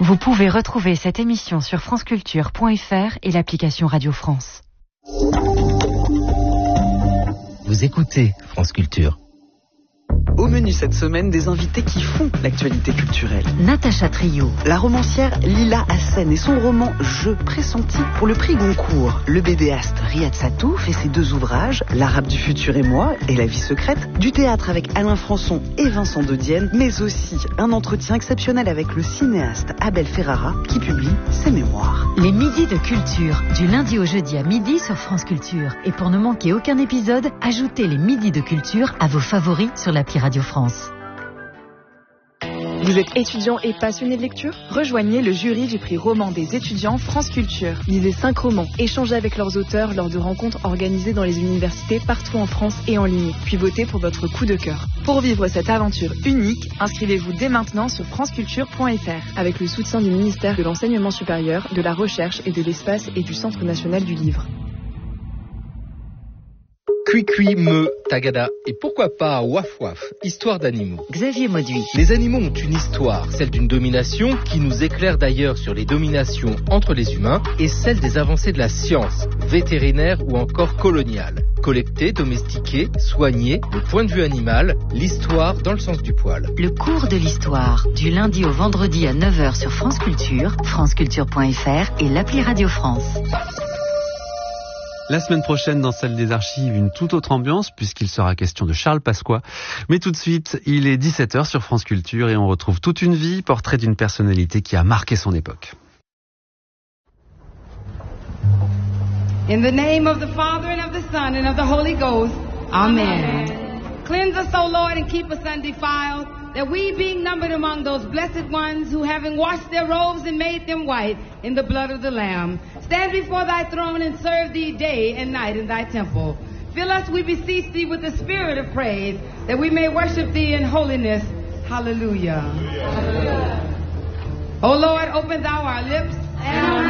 Vous pouvez retrouver cette émission sur franceculture.fr et l'application Radio France. Vous écoutez France Culture. Au menu cette semaine, des invités qui font l'actualité culturelle. Natacha Trio, la romancière Lila Hassen et son roman Je pressentis pour le prix Goncourt. Le bédéaste Riyad Sattouf fait ses 2 ouvrages, L'Arabe du futur et moi et La vie secrète, du théâtre avec Alain Françon et Vincent de Dienne, mais aussi un entretien exceptionnel avec le cinéaste Abel Ferrara qui publie ses mémoires. Les midis de culture, du lundi au jeudi à midi sur France Culture. Et pour ne manquer aucun épisode, ajoutez les midis de culture à vos favoris sur l'appli Radio France. Vous êtes étudiant et passionné de lecture ? Rejoignez le jury du prix roman des étudiants France Culture. Lisez 5 romans, échangez avec leurs auteurs lors de rencontres organisées dans les universités partout en France et en ligne, puis votez pour votre coup de cœur. Pour vivre cette aventure unique, inscrivez-vous dès maintenant sur franceculture.fr avec le soutien du ministère de l'Enseignement supérieur, de la Recherche et de l'Espace et du Centre national du livre. Cui-cui, me, tagada et pourquoi pas waf-waf, histoire d'animaux. Xavier Mauduit. Les animaux ont une histoire, celle d'une domination qui nous éclaire d'ailleurs sur les dominations entre les humains et celle des avancées de la science, vétérinaire ou encore coloniale. Collecter, domestiquer, soigner, le point de vue animal, l'histoire dans le sens du poil. Le cours de l'histoire, du lundi au vendredi à 9h sur France Culture, franceculture.fr et l'appli Radio France. La semaine prochaine, dans celle des archives, une toute autre ambiance, puisqu'il sera question de Charles Pasqua. Mais tout de suite, il est 17h sur France Culture et on retrouve toute une vie, portrait d'une personnalité qui a marqué son époque. In the name of the Father and of the Son and of the Holy Ghost, Amen. Cleanse us, O Lord, and keep us undefiled, that we, being numbered among those blessed ones who, having washed their robes and made them white in the blood of the Lamb, stand before thy throne and serve thee day and night in thy temple. Fill us, we beseech thee, with the spirit of praise, that we may worship thee in holiness. Hallelujah. Hallelujah. O Lord, open thou our lips, and our